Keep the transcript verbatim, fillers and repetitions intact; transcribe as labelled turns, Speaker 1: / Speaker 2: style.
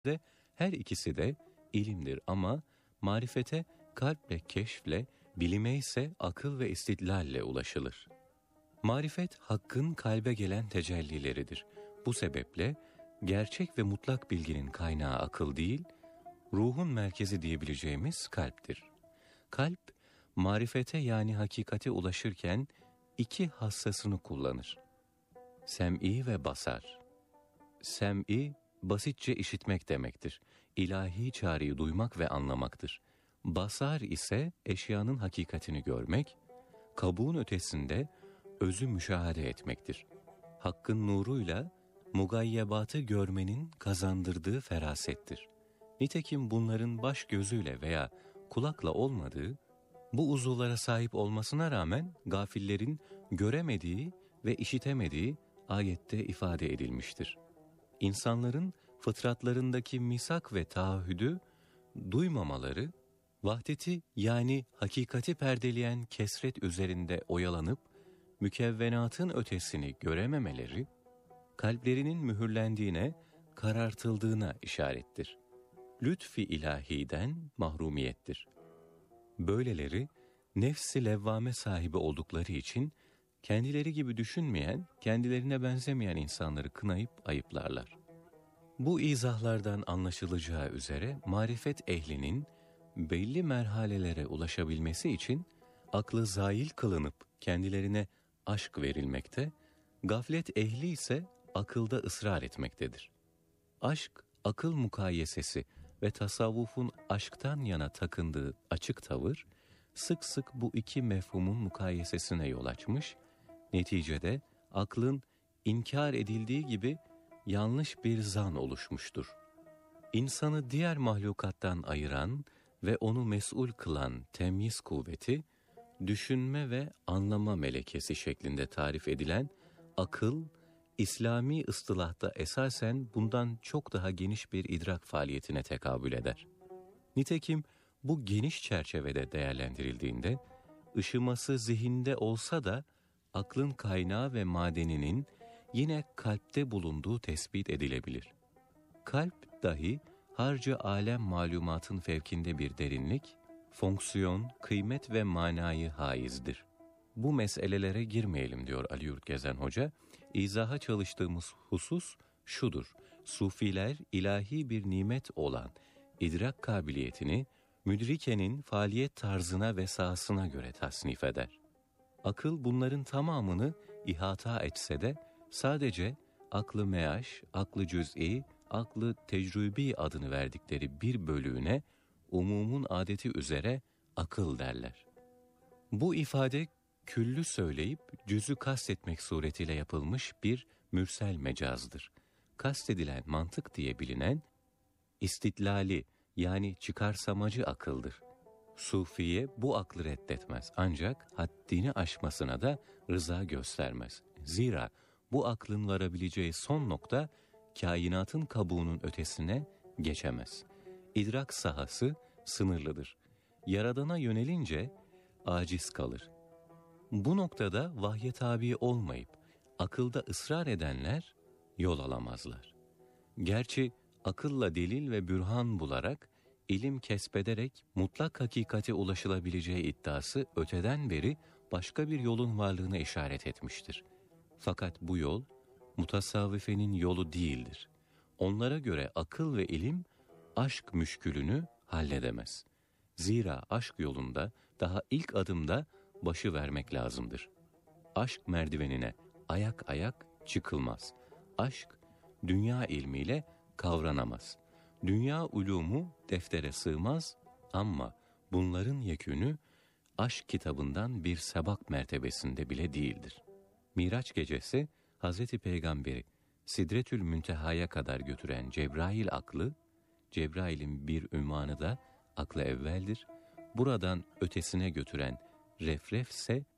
Speaker 1: de her ikisi de ilimdir ama marifete kalple, keşfle, bilime ise akıl ve istidlalle ulaşılır. Marifet, hakkın kalbe gelen tecellileridir. Bu sebeple gerçek ve mutlak bilginin kaynağı akıl değil, ruhun merkezi diyebileceğimiz kalptir. Kalp, marifete yani hakikate ulaşırken iki hassasını kullanır. Sem'i ve basar. Sem'i, basitçe işitmek demektir. İlahi çağrıyı duymak ve anlamaktır. Basar ise eşyanın hakikatini görmek, kabuğun ötesinde özü müşahede etmektir. Hakkın nuruyla mugayyebatı görmenin kazandırdığı ferasettir. Nitekim bunların baş gözüyle veya kulakla olmadığı, bu uzuvlara sahip olmasına rağmen gafillerin göremediği ve işitemediği ayette ifade edilmiştir. İnsanların fıtratlarındaki misak ve taahhüdü duymamaları, vahdeti yani hakikati perdeleyen kesret üzerinde oyalanıp mükevvenatın ötesini görememeleri, kalplerinin mühürlendiğine, karartıldığına işarettir. Lütfi ilahiden mahrumiyettir. Böyleleri nefs-i levvame sahibi oldukları için kendileri gibi düşünmeyen, kendilerine benzemeyen insanları kınayıp ayıplarlar. Bu izahlardan anlaşılacağı üzere marifet ehlinin belli merhalelere ulaşabilmesi için aklı zail kılınıp kendilerine aşk verilmekte, gaflet ehli ise akılda ısrar etmektedir. Aşk, akıl mukayesesi ve tasavvufun aşktan yana takındığı açık tavır, sık sık bu iki mefhumun mukayesesine yol açmış, neticede aklın inkar edildiği gibi yanlış bir zan oluşmuştur. İnsanı diğer mahlukattan ayıran ve onu mes'ul kılan temyiz kuvveti, düşünme ve anlama melekesi şeklinde tarif edilen akıl, İslami ıstılahta esasen bundan çok daha geniş bir idrak faaliyetine tekabül eder. Nitekim bu geniş çerçevede değerlendirildiğinde, ışıması zihinde olsa da aklın kaynağı ve madeninin yine kalpte bulunduğu tespit edilebilir. Kalp dahi harca alem malumatın fevkinde bir derinlik, fonksiyon, kıymet ve manayı haizdir. Bu meselelere girmeyelim diyor Ali Yurt Gezen Hoca. İzaha çalıştığımız husus şudur: Sufiler ilahi bir nimet olan idrak kabiliyetini müdrikenin faaliyet tarzına ve sahasına göre tasnif eder. Akıl bunların tamamını ihata etse de sadece aklı meaş, aklı cüz'i, aklı tecrübi adını verdikleri bir bölüğüne umumun adeti üzere akıl derler. Bu ifade küllü söyleyip cüz'ü kastetmek suretiyle yapılmış bir mürsel mecazdır. Kastedilen mantık diye bilinen istidlali yani çıkarsamacı akıldır. Sufiye bu aklı reddetmez ancak haddini aşmasına da rıza göstermez. Zira bu aklın varabileceği son nokta kainatın kabuğunun ötesine geçemez. İdrak sahası sınırlıdır. Yaradana yönelince aciz kalır. Bu noktada vahye tabi olmayıp akılda ısrar edenler yol alamazlar. Gerçi akılla delil ve bürhan bularak, ilim kesbederek mutlak hakikate ulaşılabileceği iddiası öteden beri başka bir yolun varlığına işaret etmiştir. Fakat bu yol mutasavvifenin yolu değildir. Onlara göre akıl ve ilim aşk müşkülünü halledemez. Zira aşk yolunda daha ilk adımda başı vermek lazımdır. Aşk merdivenine ayak ayak çıkılmaz. Aşk dünya ilmiyle kavranamaz. Dünya ulumu deftere sığmaz ama bunların yekünü aşk kitabından bir sebak mertebesinde bile değildir. Miraç gecesi Hazreti Peygamber'i Sidretül Münteha'ya kadar götüren Cebrail aklı, Cebrail'in bir ünvanı da aklı evveldir. Buradan ötesine götüren refref ise